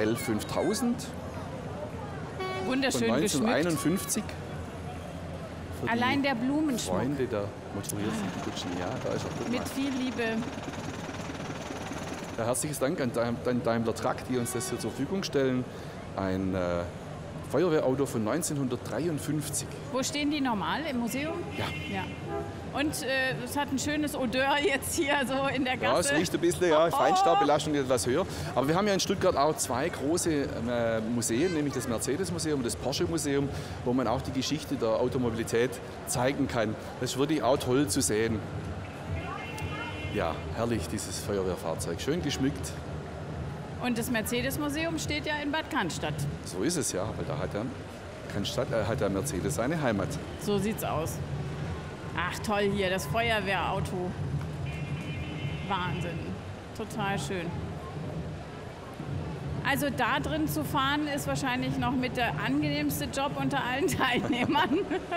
SL 5000 Wunderschön von geschmückt. 1951. Für Allein die der Blumenschmuck. Freunde der motorisierten Kutschen. Ja, da ist auch Mit viel Liebe. Ja, herzliches Dank an Daimler Truck, die uns das hier zur Verfügung stellen. Ein Feuerwehrauto von 1953. Wo stehen die normal? Im Museum? Ja. Ja. Und es hat ein schönes Odeur jetzt hier so in der Ja, Gasse. es riecht ein bisschen, ja, Feinstaubbelastung ist etwas höher. Aber wir haben ja in Stuttgart auch zwei große Museen, nämlich das Mercedes-Museum und das Porsche-Museum, wo man auch die Geschichte der Automobilität zeigen kann. Das ist wirklich auch toll zu sehen. Ja, herrlich, dieses Feuerwehrfahrzeug. Schön geschmückt. Und das Mercedes-Museum steht ja in Bad Cannstatt. So ist es ja, weil da hat der Mercedes seine Heimat. So sieht's aus. Ach toll hier, das Feuerwehrauto. Wahnsinn. Total schön. Also da drin zu fahren ist wahrscheinlich noch mit der angenehmste Job unter allen Teilnehmern.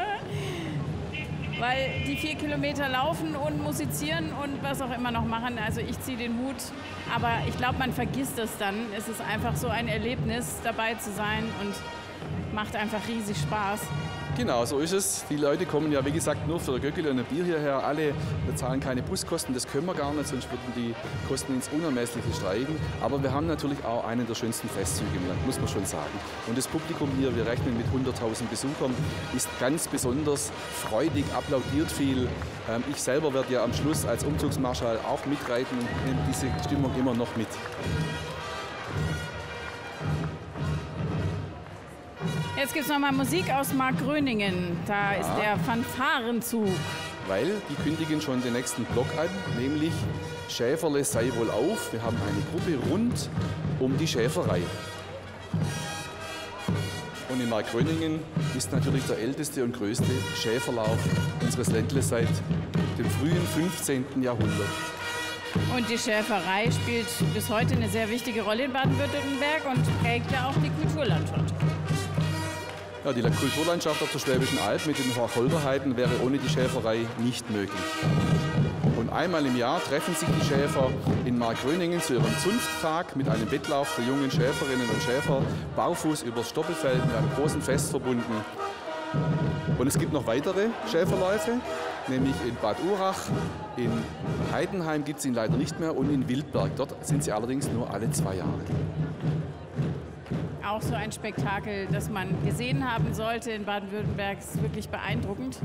Weil die 4 Kilometer laufen und musizieren und was auch immer noch machen. Also ich ziehe den Hut. Aber ich glaube, man vergisst es dann. Es ist einfach so ein Erlebnis, dabei zu sein und macht einfach riesig Spaß. Genau, so ist es. Die Leute kommen ja, wie gesagt, nur für Göckele und ein Bier hierher. Alle bezahlen keine Buskosten, das können wir gar nicht, sonst würden die Kosten ins Unermessliche steigen. Aber wir haben natürlich auch einen der schönsten Festzüge im Land, muss man schon sagen. Und das Publikum hier, wir rechnen mit 100.000 Besuchern, ist ganz besonders freudig, applaudiert viel. Ich selber werde ja am Schluss als Umzugsmarschall auch mitreiten und nehme diese Stimmung immer noch mit. Jetzt gibt es nochmal Musik aus Markgröningen. Da ist der Fanfarenzug. Weil die kündigen schon den nächsten Block an, nämlich Schäferle sei wohl auf. Wir haben eine Gruppe rund um die Schäferei. Und in Markgröningen ist natürlich der älteste und größte Schäferlauf unseres Ländles seit dem frühen 15. Jahrhundert. Und die Schäferei spielt bis heute eine sehr wichtige Rolle in Baden-Württemberg und prägt ja auch die Kulturlandschaft. Ja, die Kulturlandschaft auf der Schwäbischen Alb mit den Hochholderheiden wäre ohne die Schäferei nicht möglich. Und einmal im Jahr treffen sich die Schäfer in Markgröningen zu ihrem Zunfttag mit einem Wettlauf der jungen Schäferinnen und Schäfer, barfuß übers Stoppelfeld mit einem großen Fest verbunden. Und es gibt noch weitere Schäferläufe, nämlich in Bad Urach, in Heidenheim gibt es ihn leider nicht mehr und in Wildberg. Dort sind sie allerdings nur alle 2 Jahre. Auch so ein Spektakel, das man gesehen haben sollte in Baden-Württemberg, ist wirklich beeindruckend.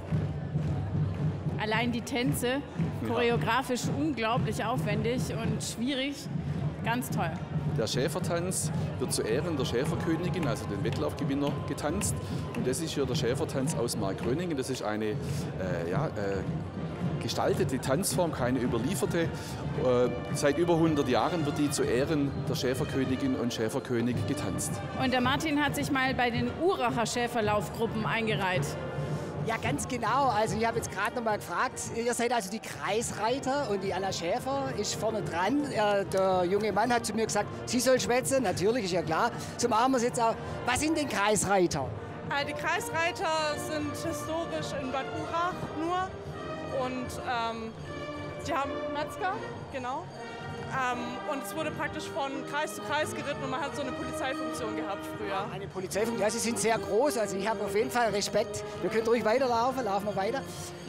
Allein die Tänze, choreografisch unglaublich aufwendig und schwierig, ganz toll. Der Schäfertanz wird zu Ehren der Schäferkönigin, also den Wettlaufgewinner, getanzt. Und das ist hier der Schäfertanz aus Markgröningen. Das ist eine gestaltete Tanzform, keine überlieferte. Seit über 100 Jahren wird die zu Ehren der Schäferkönigin und Schäferkönig getanzt. Und der Martin hat sich mal bei den Uracher Schäferlaufgruppen eingereiht. Ja, ganz genau. Also ich habe jetzt gerade noch mal gefragt, ihr seid also die Kreisreiter und die Anna Schäfer ist vorne dran. Der junge Mann hat zu mir gesagt, sie soll schwätzen, natürlich, ist ja klar. So machen wir es jetzt auch. Was sind denn Kreisreiter? Die Kreisreiter sind historisch in Bad Urach nur und die haben Metzger, genau. Und es wurde praktisch von Kreis zu Kreis geritten und man hat so eine Polizeifunktion gehabt früher. Eine Polizeifunktion, ja, sie sind sehr groß, also ich habe auf jeden Fall Respekt. Wir können ruhig weiterlaufen, laufen wir weiter.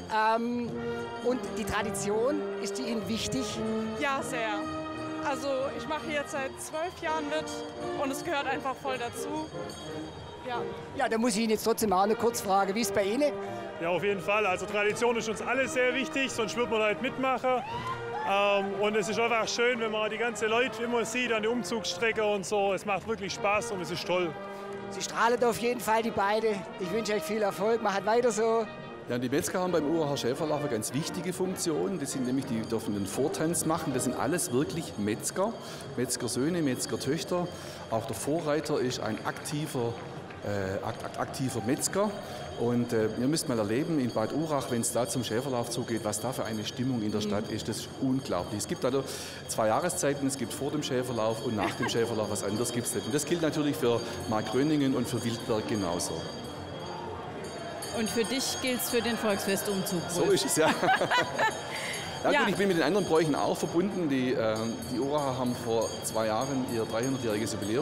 Und die Tradition, ist die Ihnen wichtig? Ja, sehr. Also ich mache hier jetzt seit 12 Jahren mit und es gehört einfach voll dazu. Ja. Ja, da muss ich Ihnen jetzt trotzdem auch eine Kurzfrage. Wie ist es bei Ihnen? Ja, auf jeden Fall. Also Tradition ist uns alle sehr wichtig, sonst wird man halt mitmachen. Und es ist einfach schön, wenn man die ganzen Leute immer sieht an der Umzugsstrecke und so. Es macht wirklich Spaß und es ist toll. Sie strahlen auf jeden Fall, die beiden. Ich wünsche euch viel Erfolg. Macht weiter so. Ja, die Metzger haben beim Uracher Schäferlauf eine ganz wichtige Funktion. Das sind nämlich, die dürfen den Vortanz machen. Das sind alles wirklich Metzger. Metzgersöhne, Metzgertöchter. Auch der Vorreiter ist ein aktiver Metzger. Und ihr müsst mal erleben, in Bad Urach, wenn es da zum Schäferlauf zugeht, was da für eine Stimmung in der Stadt ist, das ist unglaublich. Es gibt also 2 Jahreszeiten, es gibt vor dem Schäferlauf und nach dem Schäferlauf, was anderes gibt es nicht. Und das gilt natürlich für Markgröningen und für Wildberg genauso. Und für dich gilt es für den Volksfestumzug. So ist es, ja. Ja, gut, ich bin mit den anderen Bräuchen auch verbunden. Die Uracher haben vor 2 Jahren ihr 300-jähriges Jubiläum